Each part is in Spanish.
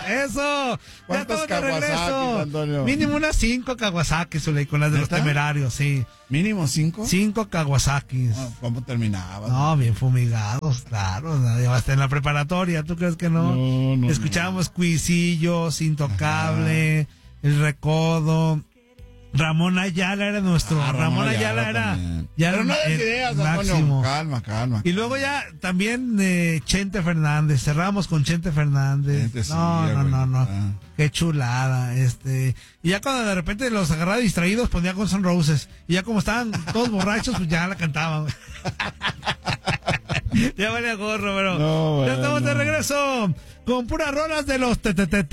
Eso. Ya ¿Cuántos estamos de regreso. Kawasakis, Antonio? Mínimo unas 5 Kawasaki, Zuley, con las de los ¿Neta? Temerarios, sí. ¿Mínimo 5? 5 Kawasakis. ¿Cómo terminaba? No, bien fumigados, claro. Hasta en la preparatoria, ¿tú crees que no? No. Escuchábamos Cuisillos, Intocable, El Recodo. Ramón Ayala era nuestro. Ramón Ayala era. también. Ya Pero era no des el ideas, máximo. Antonio. Calma. Y luego ya también Chente Fernández. Cerramos con Chente Fernández. Chente, sí, No. güey. Qué chulada. Y ya cuando de repente los agarraba distraídos, ponía Guns N' Roses. Y ya como estaban todos borrachos, pues ya la cantaban. Ya valía gorro, pero No, ya estamos de regreso con puras rolas de los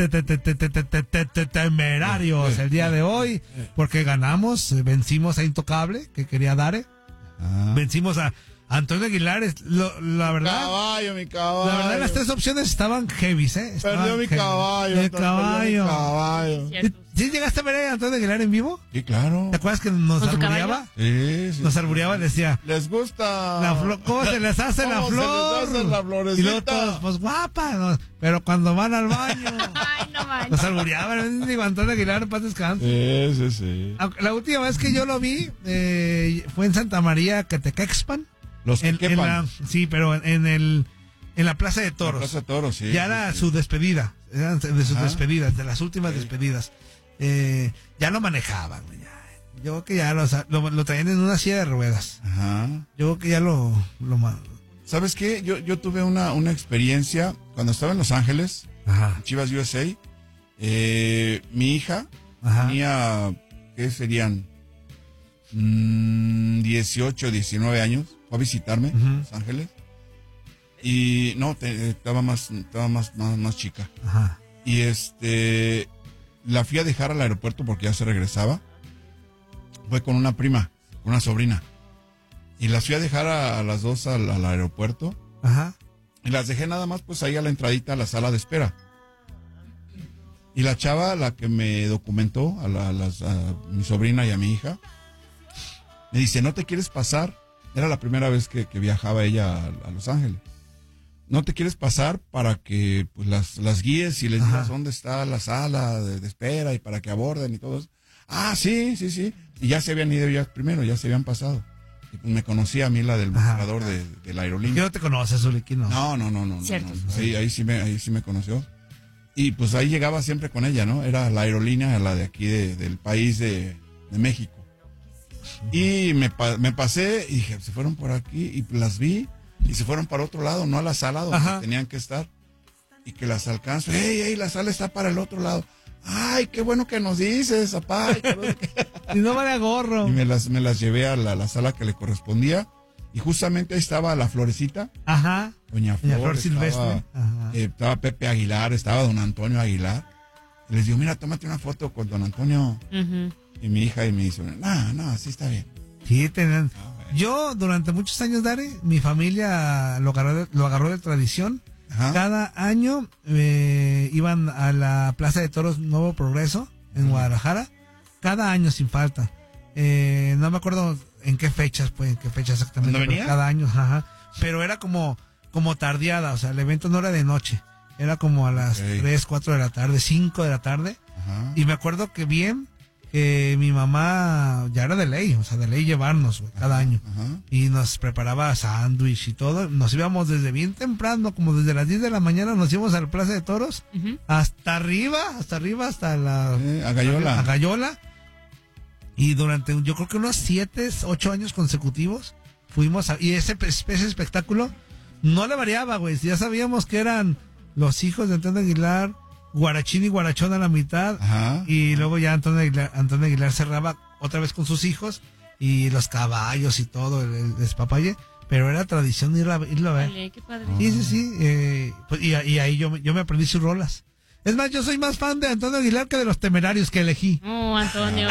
Temerarios el día de hoy, porque ganamos, vencimos a Intocable, que quería Dare, vencimos a Antonio Aguilar, la verdad. Mi caballo. La verdad, las tres opciones estaban heavies, Perdió mi caballo. El caballo. Cierto. ¿Sí llegaste a ver a Antonio Aguilar en vivo? Sí, claro. ¿Te acuerdas que nos ¿Con su albureaba? Sí. Nos albureaba y decía, Les gusta. la flor, ¿cómo se les hace la ¿Cómo se flor? les hace la florecita? Y luego todos, pues guapa, ¿no? Pero cuando van al baño, Ay, no manches. nos albureaban. Digo, Antonio Aguilar, paz descanse. Sí. La última vez que yo lo vi fue en Santa María, Catecexpan. Los que quepan. Sí, pero en la Plaza de Toros. La Plaza de Toros, sí. Ya era su despedida. Eran de sus despedidas, de las últimas despedidas. Ya lo manejaban, güey, ya. Yo creo que ya lo traían en una silla de ruedas. Ajá. Yo creo que ya lo ¿Sabes qué? Yo tuve una experiencia cuando estaba en Los Ángeles, en Chivas USA. Mi hija tenía, ¿qué serían? 18, 19 años. Fue a visitarme a Los Ángeles. Y no, estaba más chica. Ajá. Y la fui a dejar al aeropuerto porque ya se regresaba. Fue con una prima, con una sobrina. Y las fui a dejar a las dos al aeropuerto. Ajá. Y las dejé nada más pues ahí a la entradita a la sala de espera. Y la chava, la que me documentó, a mi sobrina y a mi hija, me dice, ¿no te quieres pasar? Era la primera vez que viajaba ella a Los Ángeles. ¿No te quieres pasar para que pues las guíes y les digas dónde está la sala de espera y para que aborden y todo eso? Ah, sí. Y ya se habían ido ya primero, ya se habían pasado. Y pues me conocía a mí la del mostrador de la aerolínea. ¿Qué no te conoces, Zuliki? No. No. Cierto. Ahí sí me conoció. Y pues ahí llegaba siempre con ella, ¿no? Era la aerolínea, la de aquí del país de México. Y me pasé y dije, se fueron por aquí y las vi y se fueron para otro lado, no a la sala donde tenían que estar. Y que las alcanzo, ¡ey, la sala está para el otro lado! ¡Ay, qué bueno que nos dices, papá! Y no vale a gorro. Y me las llevé a la sala que le correspondía. Y justamente ahí estaba la Florecita. Ajá. Doña Flor Silvestre. Estaba Pepe Aguilar, estaba don Antonio Aguilar. Y les digo, mira, tómate una foto con don Antonio. Y mi hija y me dice, no, así está bien. Sí, yo durante muchos años, Dare, mi familia lo agarró de tradición. Ajá. Cada año iban a la Plaza de Toros Nuevo Progreso en Guadalajara. Cada año sin falta. No me acuerdo en qué fechas exactamente. ¿Cuándo venía? Cada año, Pero era como tardeada, o sea, el evento no era de noche. Era como a las 3, 4 de la tarde, 5 de la tarde. Ajá. Y me acuerdo que mi mamá ya era de ley llevarnos, güey, cada año. Ajá. Y nos preparaba sándwich y todo. Nos íbamos desde bien temprano, como desde las 10 de la mañana, nos íbamos a la Plaza de Toros, hasta arriba, hasta la... A Gallola. A Gallola. Y durante, yo creo que unos 7, 8 años consecutivos, fuimos y ese espectáculo no le variaba, güey. Ya sabíamos que eran los hijos de Antonio Aguilar, Guarachín y Guarachón a la mitad. Ajá. Y luego ya Antonio Aguilar cerraba otra vez con sus hijos y los caballos y todo, el despapalle. Pero era tradición irlo a ver. Vale, qué padre. Sí. Pues, y ahí yo me aprendí sus rolas. Es más, yo soy más fan de Antonio Aguilar que de los Temerarios que elegí. Oh, Antonio.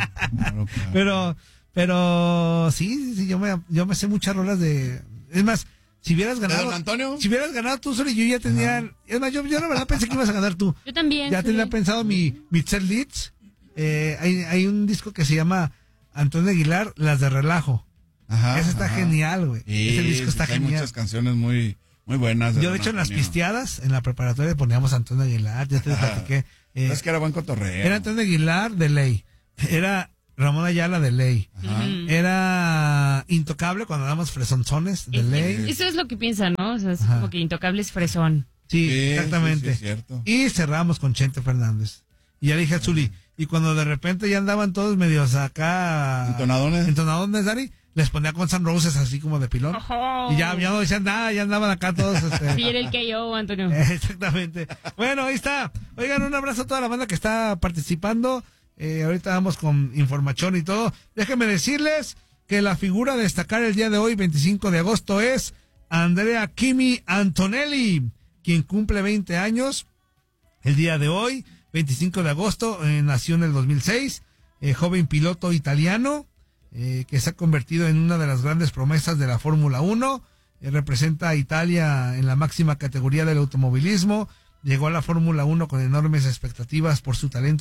Claro. Pero sí, yo me sé muchas rolas de... Es más, si hubieras ganado... ¿De don Antonio? Si hubieras ganado tú solo, yo ya tenía... Es más, yo la verdad pensé que ibas a ganar tú. Yo también. Ya tenía pensado mi set leads. Hay un disco que se llama Antonio Aguilar, Las de Relajo. Ajá. Ese está genial, güey. Ese disco está hay genial. muchas canciones muy Muy buenas. Yo, de hecho, en las pisteadas, en la preparatoria poníamos a Antonio Aguilar, ya te platiqué. Es que era buen cotorreo. Era Antonio Aguilar de ley. Era Ramón Ayala de ley. Ajá. Era Intocable cuando dábamos fresonzones de ley. Eso es lo que piensan, ¿no? O sea, es Ajá. como que Intocable es fresón. Sí, Sí, exactamente. sí, es cierto. Y cerramos con Chente Fernández. Y ya dije a Zuli, y cuando de repente ya andaban todos medios acá... ¿Entonadones? Dari, les ponía con San Roses así como de pilón. Ojo. Y ya no decían nada, ya andaban acá todos. Sí, era el KO, Antonio. Exactamente. Bueno, ahí está. Oigan, un abrazo a toda la banda que está participando. Ahorita vamos con información y todo. Déjenme decirles que la figura a destacar el día de hoy, 25 de agosto, es Andrea Kimi Antonelli, quien cumple 20 años el día de hoy, 25 de agosto, nació en el 2006, joven piloto italiano, que se ha convertido en una de las grandes promesas de la Fórmula 1, representa a Italia en la máxima categoría del automovilismo, llegó a la Fórmula 1 con enormes expectativas por su talento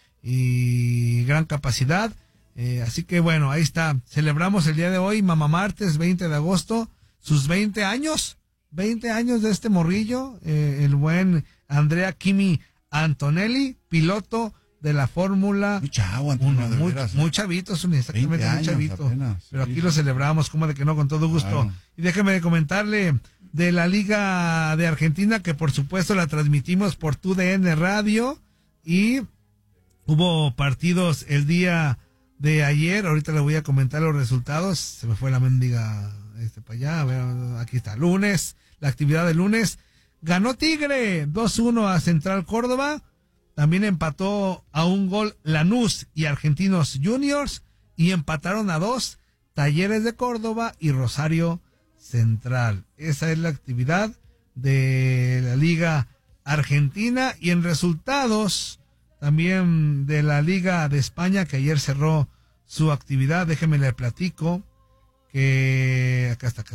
y gran capacidad, así que bueno, ahí está, celebramos el día de hoy, Mamá Martes, 20 de agosto, sus 20 años de este morrillo, el buen Andrea Kimi Antonelli, piloto de la Fórmula Muy chavo, Antonio, 1, de muy, veras, muy chavito, exactamente, 20 muy años chavito, apenas, pero sí. aquí lo celebramos, como de que no, con todo gusto. Claro. Y déjeme comentarle de la Liga de Argentina, que por supuesto la transmitimos por TUDN Radio, y hubo partidos el día de ayer, ahorita le voy a comentar los resultados, se me fue la mendiga para allá, a ver, aquí está, lunes, la actividad de lunes, ganó Tigre 2-1 a Central Córdoba, también empató a un gol Lanús y Argentinos Juniors, y empataron a 2 Talleres de Córdoba y Rosario Central. Esa es la actividad de la Liga Argentina, y en resultados también de la Liga de España, que ayer cerró su actividad, déjeme le platico que acá está.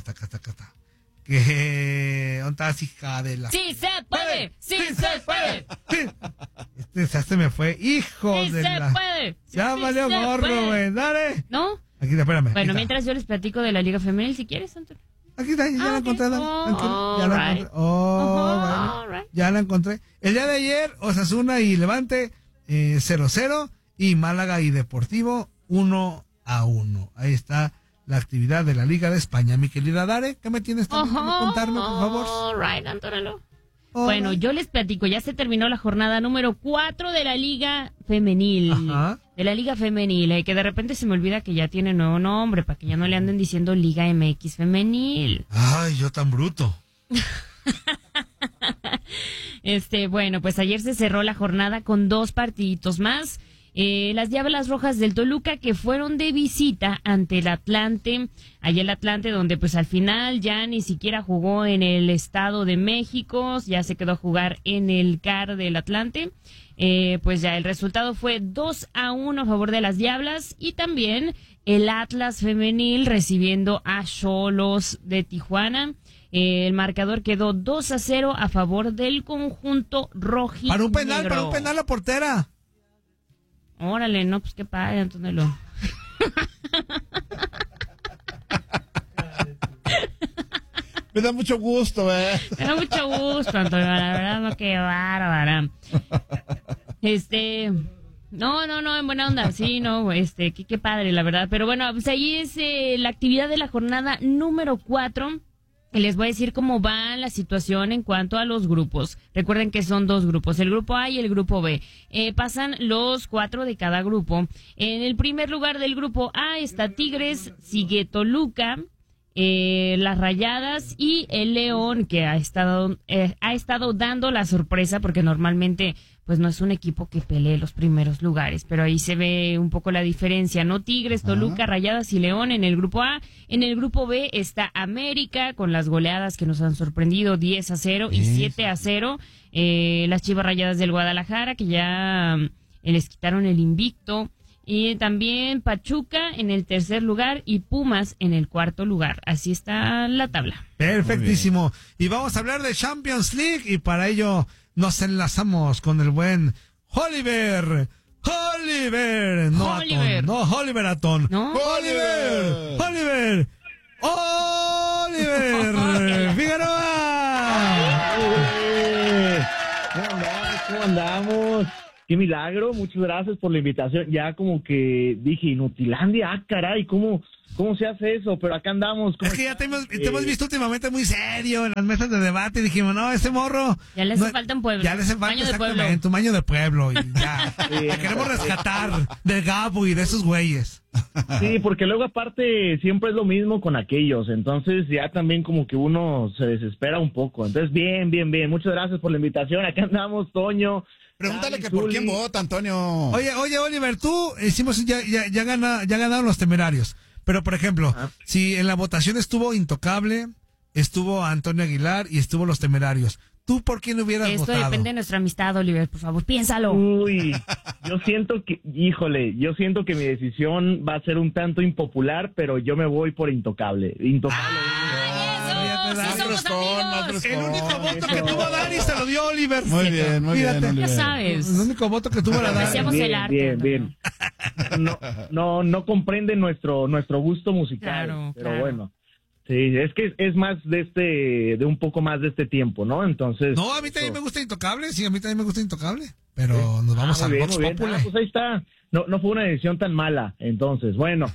Que ¿dónde estás, hija de la? ¡Sí se puede! ¡Sí se puede! Ya se me fue, hijo ¡Sí de se la... puede! Ya ¡Sí valió se gorro, puede! güey, dale. ¿No? Aquí está, espérame. Bueno, aquí está. mientras yo les platico de la Liga Femenil, si quieres, Antonio. Aquí está, ya la ok. encontré. Oh, Ya la alright. encontré. Oh, All right. right. Ya la encontré. El día de ayer, Osasuna y Levante 0-0, y Málaga y Deportivo 1-1. Ahí está la actividad de la Liga de España. Mi querida Dare, ¿qué me tienes también que contarme, por favor? All right, Antonio. All Bueno, right. yo les platico, ya se terminó la jornada número 4 de la Liga Femenil. Ajá. De la Liga Femenil, que de repente se me olvida que ya tiene nuevo nombre, para que ya no le anden diciendo Liga MX Femenil. Ay, yo tan bruto. Bueno, pues ayer se cerró la jornada con 2 partiditos más. Las Diablas Rojas del Toluca, que fueron de visita ante el Atlante, allá el Atlante, donde pues al final ya ni siquiera jugó en el Estado de México, ya se quedó a jugar en el CAR del Atlante. Pues ya el resultado fue 2-1 a favor de las Diablas, y también el Atlas Femenil recibiendo a Xolos de Tijuana. El marcador quedó 2-0 a favor del conjunto rojinegro. Para un penal la portera. Órale, no, pues qué padre, Antonio. Me da mucho gusto, Me da mucho gusto, Antonio, la verdad, no, qué bárbara. No, en buena onda, sí, no, qué padre, la verdad. Pero bueno, pues ahí es la actividad de la jornada número 4. Y les voy a decir cómo va la situación en cuanto a los grupos. Recuerden que son 2 grupos, el grupo A y el grupo B. Pasan los 4 de cada grupo. En el primer lugar del grupo A está Tigres, sigue Toluca, las Rayadas y el León, que ha estado dando la sorpresa, porque normalmente pues no es un equipo que pelee los primeros lugares, pero ahí se ve un poco la diferencia, ¿no? Tigres, Toluca, Rayadas y León en el grupo A. En el grupo B está América, con las goleadas que nos han sorprendido, 10-0 y 7-0. Las Chivas Rayadas del Guadalajara, que ya les quitaron el invicto. Y también Pachuca en el tercer lugar y Pumas en el cuarto lugar. Así está la tabla. Perfectísimo. Y vamos a hablar de Champions League, y para ello nos enlazamos con el buen Oliver. No Oliver. Atón, no Oliver Atón. ¿No? Oliver Figueroa. ¿cómo andamos? Qué milagro, muchas gracias por la invitación. Ya como que dije, Inutilandia, caray, ¿cómo se hace eso? Pero acá andamos. Es que ya te hemos visto últimamente muy serio en las mesas de debate y dijimos, no, ese morro... Ya le hace falta un pueblo. Ya le hace falta exactamente un baño de pueblo y ya. Te queremos rescatar del Gabo y de esos güeyes. Sí, porque luego aparte siempre es lo mismo con aquellos, entonces ya también como que uno se desespera un poco. Entonces bien, muchas gracias por la invitación. Acá andamos, Toño. Pregúntale que por quién vota, Antonio. Oye, Oliver, tú ya ganaron los Temerarios. Pero, por ejemplo, si en la votación estuvo Intocable, estuvo Antonio Aguilar y estuvo los Temerarios, ¿tú por quién hubieras votado? Esto depende de nuestra amistad, Oliver, por favor, piénsalo. Uy, yo siento que mi decisión va a ser un tanto impopular, pero yo me voy por Intocable. Intocable. Sí somos amigos. El único voto que tuvo Dani se lo dio Oliver. Muy bien, Oliver. Ya sabes. El único voto que tuvo la Dani. Apreciamos el arte. Bien. No comprende nuestro gusto musical, Claro, pero claro. bueno. Sí, es que es más de un poco más de este tiempo, ¿no? Entonces. No, a mí también me gusta Intocable, sí, a mí también me gusta Intocable. Pero nos vamos al Vox muy bien. Populi. Pues ahí está. No fue una decisión tan mala, entonces. Bueno,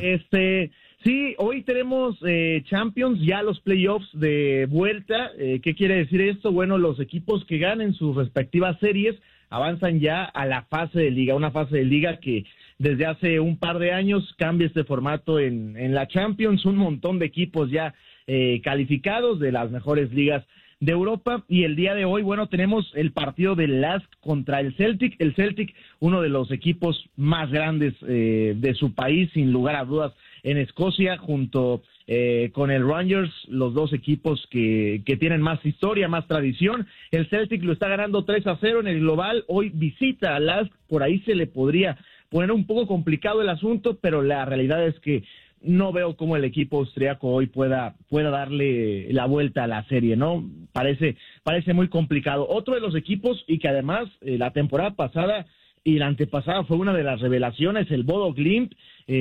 sí, hoy tenemos Champions, ya los playoffs de vuelta. ¿Qué quiere decir esto? Bueno, los equipos que ganen sus respectivas series avanzan ya a la fase de liga, una fase de liga que desde hace un par de años cambia este formato en la Champions, un montón de equipos ya calificados de las mejores ligas de Europa, y el día de hoy, bueno, tenemos el partido del LASK contra el Celtic, uno de los equipos más grandes de su país, sin lugar a dudas, en Escocia, junto con el Rangers, los dos equipos que tienen más historia, más tradición. El Celtic lo está ganando 3-0 en el global, hoy visita a LASK, por ahí se le podría poner un poco complicado el asunto, pero la realidad es que no veo cómo el equipo austriaco hoy pueda darle la vuelta a la serie, ¿no? Parece muy complicado. Otro de los equipos, y que además la temporada pasada y la antepasada fue una de las revelaciones, el Bodo Glimt,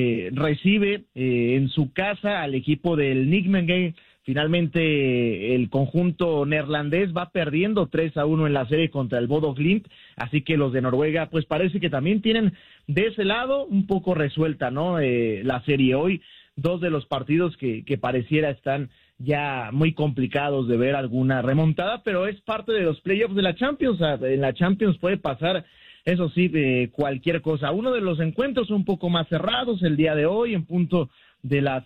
recibe en su casa al equipo del Nijmegen. Finalmente el conjunto neerlandés va perdiendo 3-1 en la serie contra el Bodo Glimt, así que los de Noruega pues parece que también tienen de ese lado un poco resuelta, ¿no? La serie hoy, dos de los partidos que pareciera están ya muy complicados de ver alguna remontada, pero es parte de los playoffs de la Champions. En la Champions puede pasar, eso sí, cualquier cosa. Uno de los encuentros un poco más cerrados el día de hoy, en punto de las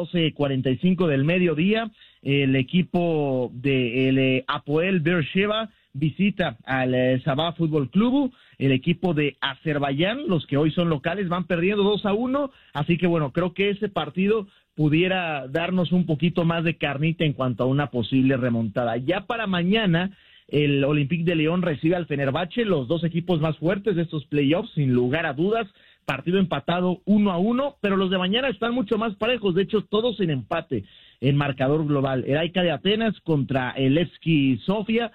12:45 del mediodía, el equipo de Apoel Beersheva visita al Sabah Fútbol Club, el equipo de Azerbaiyán, los que hoy son locales, van perdiendo 2-1, así que bueno, creo que ese partido pudiera darnos un poquito más de carnita en cuanto a una posible remontada. Ya para mañana, el Olympique de Lyon recibe al Fenerbahce, los dos equipos más fuertes de estos playoffs, sin lugar a dudas. Partido empatado 1-1, pero los de mañana están mucho más parejos, de hecho todos en empate en marcador global. El AEK de Atenas contra el Levski Sofia,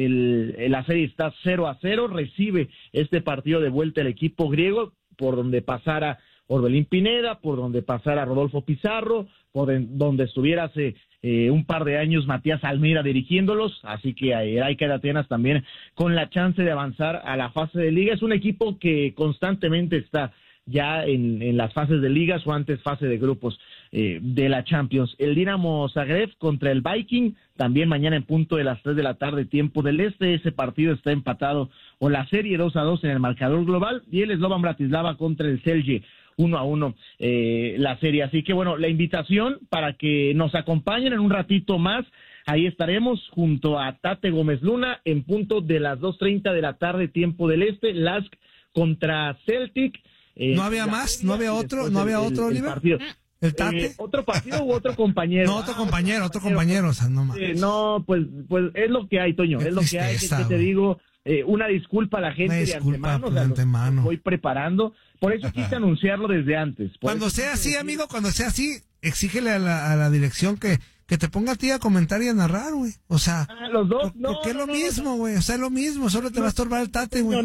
la serie está 0-0, recibe este partido de vuelta el equipo griego, por donde pasara Orbelín Pineda, por donde pasara Rodolfo Pizarro, donde estuviera hace un par de años Matías Almeida dirigiéndolos, así que el AEK de Atenas también con la chance de avanzar a la fase de liga. Es un equipo que constantemente está ya en las fases de ligas o antes fase de grupos de la Champions. El Dinamo Zagreb contra el Viking, también mañana en punto de las 3 de la tarde, tiempo del este. Ese partido está empatado, o la serie 2-2 en el marcador global, y el Slovan Bratislava contra el Celje 1-1 la serie. Así que bueno, la invitación para que nos acompañen en un ratito más. Ahí estaremos junto a Tate Gómez Luna en punto de las 2:30 de la tarde, tiempo del este. LASK contra Celtic. ¿No había más? ¿No había otro? ¿No había otro, Oliver? ¿El Tate? ¿Otro partido u otro compañero? No, otro compañero, o sea, no más. No, pues es lo que hay, Toño, es lo que hay, que te digo. Una disculpa a la gente de antemano. Voy preparando. Por eso quise anunciarlo desde antes. Cuando sea así, amigo, exígele a la dirección que te ponga a ti a comentar y a narrar, güey. O sea, los dos, porque es lo mismo, güey. O sea, es lo mismo, solo te va a estorbar el Tate, güey.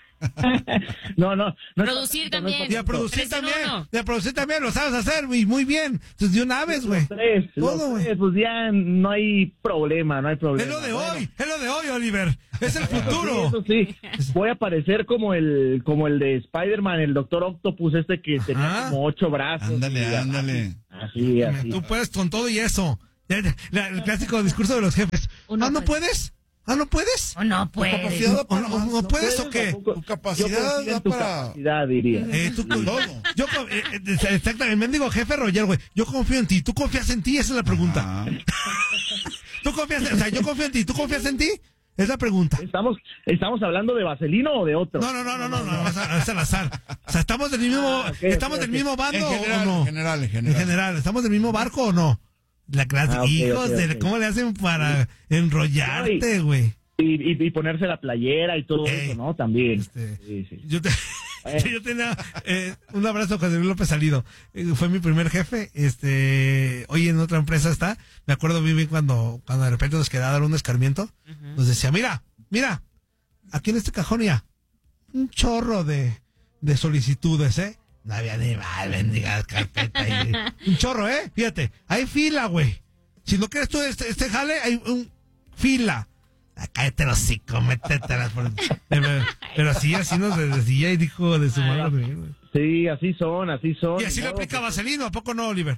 No. Producir también. Y a producir también, lo sabes hacer, güey, muy bien. Entonces, de una vez, güey. Todo, güey. Pues ya no hay problema. Es lo de hoy, Oliver. Es el futuro. Eso sí, voy a parecer como el de Spider-Man, el Doctor Octopus, que tenía como 8 brazos. Ándale. Así. Tú puedes con todo y eso. El clásico discurso de los jefes. ¿No puedes? ¿No puedes? ¿O no puedes? Capacidad para más, ¿No puedes o qué? Tu capacidad da tu para capacidad, diría. todo. Exactamente, el mendigo jefe Roger, güey. Yo confío en ti. ¿Tú confías en ti? Esa es la pregunta. ¿Tú confías en, o sea, yo confío en ti? ¿Tú confías en ti? Es la pregunta. ¿Estamos hablando de Vaselino o de otro? No, es al azar. O sea, ¿estamos del mismo, del mismo bando o no? En general. ¿Estamos del mismo barco o no? La clase, hijos de... ¿Cómo le hacen para enrollarte, güey? Y ponerse la playera y todo eso, ¿no? También. Sí. Yo tenía un abrazo a José Luis López Salido. Fue mi primer jefe. Hoy en otra empresa está. Me acuerdo muy bien cuando de repente nos quedaba dar un escarmiento. Nos decía, mira, aquí en este cajón ya un chorro de solicitudes, ¿eh? No había ni mal, bendiga carpeta. Un chorro, ¿eh? Fíjate, hay fila, güey. Si no quieres tú este jale, hay fila. Cállate los hocico, métetelas. Pero así nos decía y dijo de su madre. Sí, así son. Y así lo aplica Vaselino, ¿a poco no, Oliver?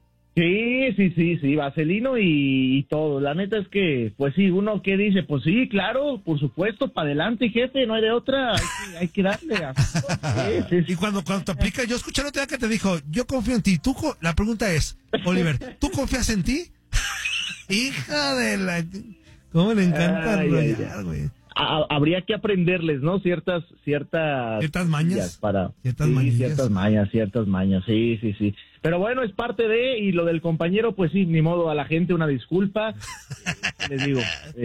Sí, Vaselino y todo. La neta es que, pues sí, uno que dice, pues sí, claro, por supuesto, para adelante, jefe, no hay de otra, hay que darle. Sí. Y cuando te aplica, yo escuché la otra vez que te dijo, yo confío en ti. La pregunta es, Oliver, ¿tú confías en ti? Hija de la... ¿Cómo le encanta enrollar, güey? Habría que aprenderles, ¿no? Ciertas mañas. Ciertas mañas, sí. Pero bueno, es parte de, y lo del compañero, pues sí, ni modo, a la gente una disculpa. Les digo,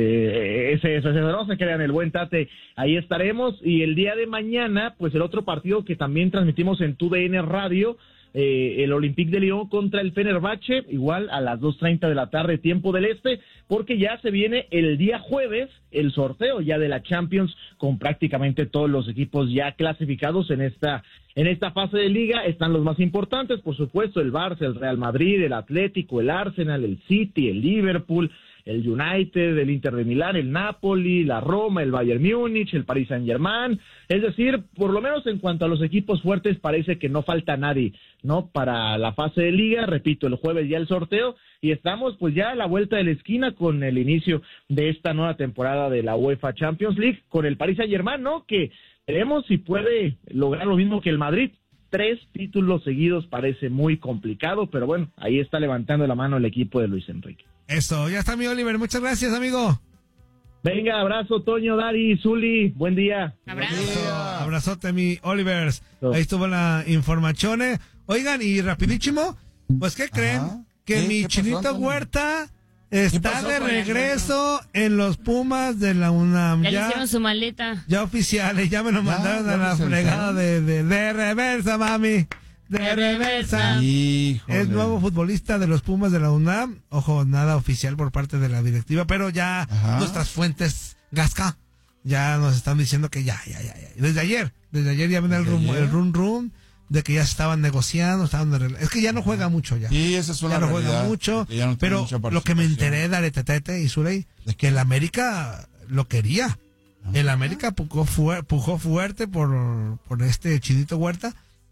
eso, no se crean, el buen Tate, ahí estaremos. Y el día de mañana, pues el otro partido que también transmitimos en TUDN Radio, el Olympique de Lyon contra el Fenerbahce, igual a las 2:30 de la tarde, tiempo del este, porque ya se viene el día jueves el sorteo ya de la Champions, con prácticamente todos los equipos ya clasificados en esta fase de liga. Están los más importantes, por supuesto, el Barça, el Real Madrid, el Atlético, el Arsenal, el City, el Liverpool, el United, el Inter de Milán, el Napoli, la Roma, el Bayern Múnich, el Paris Saint-Germain. Es decir, por lo menos en cuanto a los equipos fuertes, parece que no falta nadie, ¿no? Para la fase de liga, repito, el jueves ya el sorteo, y estamos pues ya a la vuelta de la esquina con el inicio de esta nueva temporada de la UEFA Champions League, con el Paris Saint-Germain, ¿no? Que veremos si puede lograr lo mismo que el Madrid. 3 títulos seguidos parece muy complicado, pero bueno, ahí está levantando la mano el equipo de Luis Enrique. Eso, ya está mi Oliver, muchas gracias, amigo. Venga, abrazo, Toño, Dari, Zuli, buen día. Abrazote, mi Oliver. Ahí estuvo la información. Oigan, y rapidísimo, pues, ¿qué creen? Que mi Chinito Huerta está de regreso en los Pumas de la UNAM. Ya le hicieron su maleta. Ya oficiales, ya me lo mandaron a la fregada de reversa, mami. De reversa. Híjole. Es nuevo futbolista de los Pumas de la UNAM. Ojo, nada oficial por parte de la directiva, pero ya nuestras fuentes Gasca ya nos están diciendo que ya. Desde ayer ya viene el rum de que ya se estaban negociando, es que ya no juega mucho ya. Y esa es una ya no realidad, juega mucho, no pero lo que me enteré de Aretetete y Zuley, que el América lo quería. El América pujó fuerte por este Chinito Huerta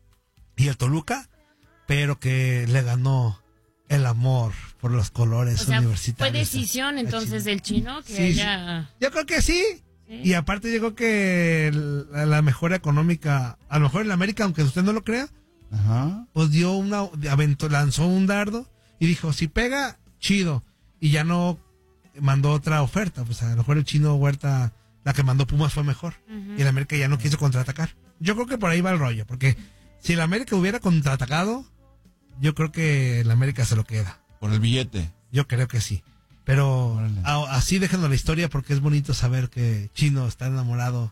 y el Toluca, pero que le ganó el amor por los colores universitarios. Fue decisión entonces del chino que ella... Yo creo que sí. Y aparte llegó que la mejora económica, a lo mejor en la América, aunque usted no lo crea, pues lanzó un dardo y dijo, si pega, chido. Y ya no mandó otra oferta. Pues a lo mejor el chino Huerta, la que mandó Pumas fue mejor. Y el América ya no quiso contraatacar. Yo creo que por ahí va el rollo, porque si el América hubiera contraatacado, yo creo que el América se lo queda. Por el billete. Yo creo que sí. Pero así déjenos la historia, porque es bonito saber que Chino está enamorado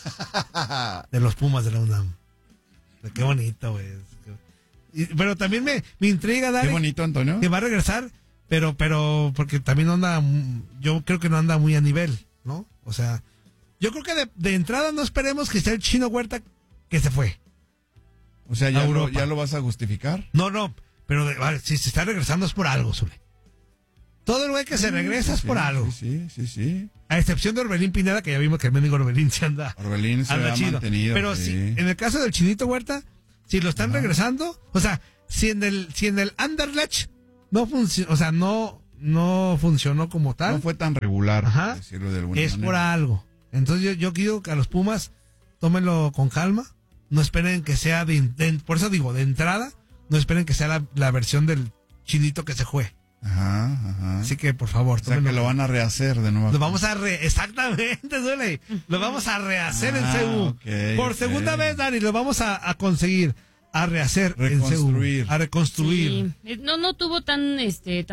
de los Pumas de la UNAM. Qué bonito, güey. Pero también me intriga, Dari. Qué bonito, Antonio. Que va a regresar, pero porque también yo creo que no anda muy a nivel, ¿no? O sea, yo creo que de entrada no esperemos que sea el Chino Huerta que se fue. O sea, ¿ya lo vas a justificar? No, pero si se está regresando es por algo, Zule. Todo el güey que se regresa es por algo. Sí. A excepción de Orbelín Pineda, que ya vimos que el mendigo Orbelín se anda. Orbelín se ha chido. mantenido. Pero sí. si, en el caso del Chinito Huerta, si lo están regresando, o sea, si en el Anderlecht no funcionó, o sea, no funcionó como tal. No fue tan regular, Ajá, decirlo de alguna es manera. por algo. Entonces yo quiero que a los Pumas tómenlo con calma, no esperen que sea por eso digo, de entrada, no esperen que sea la versión del Chinito que se fue. Ajá. Así que, por favor, O sea, que lo van a rehacer de nuevo. Lo vamos a exactamente, Zule. Lo vamos a rehacer en CU. Okay, por segunda vez, Dani, lo vamos a conseguir. A rehacer en CU. A reconstruir. Sí. No tuvo tanto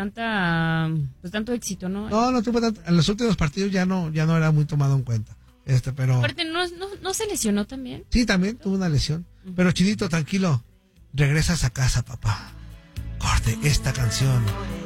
éxito, ¿no? No tuvo tanto. En los últimos partidos ya no era muy tomado en cuenta. Pero. Aparte, ¿no se lesionó también? Sí, también tuvo una lesión. Pero Chinito, tranquilo. Regresas a casa, papá. Corte esta canción.